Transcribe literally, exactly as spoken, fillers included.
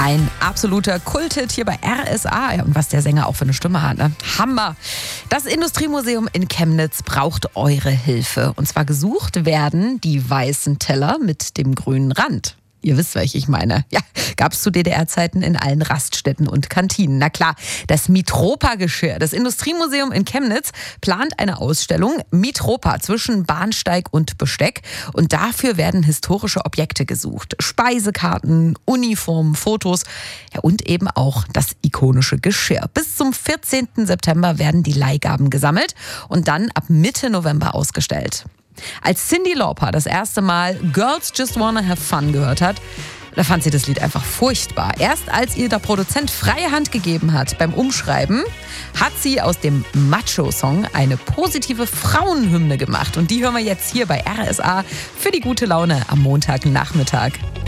Ein absoluter Kulthit hier bei R S A. Ja, und was der Sänger auch für eine Stimme hat, ne? Hammer! Das Industriemuseum in Chemnitz braucht eure Hilfe. Und zwar gesucht werden die weißen Teller mit dem grünen Rand. Ihr wisst, welche ich meine. Ja, gab es zu D D R-Zeiten in allen Raststätten und Kantinen. Na klar, das Mitropa-Geschirr. Das Industriemuseum in Chemnitz plant eine Ausstellung Mitropa zwischen Bahnsteig und Besteck. Und dafür werden historische Objekte gesucht. Speisekarten, Uniformen, Fotos, ja, und eben auch das ikonische Geschirr. Bis zum vierzehnten September werden die Leihgaben gesammelt und dann ab Mitte November ausgestellt. Als Cyndi Lauper das erste Mal Girls Just Wanna Have Fun gehört hat, da fand sie das Lied einfach furchtbar. Erst als ihr der Produzent freie Hand gegeben hat beim Umschreiben, hat sie aus dem Macho-Song eine positive Frauenhymne gemacht. Und die hören wir jetzt hier bei R S A für die gute Laune am Montagnachmittag.